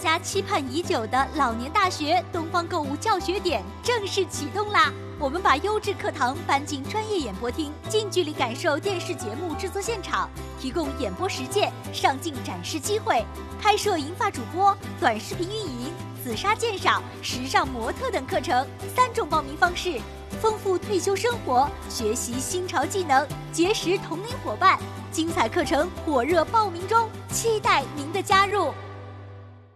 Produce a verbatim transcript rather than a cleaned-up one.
家期盼已久的老年大学东方购物教学点正式启动啦！我们把优质课堂搬进专业演播厅，近距离感受电视节目制作现场，提供演播实践、上镜展示机会，开设银发主播、短视频运营、紫砂鉴赏、时尚模特等课程，三种报名方式，丰富退休生活，学习新潮技能，结识同龄伙伴。精彩课程火热报名中，期待您的加入。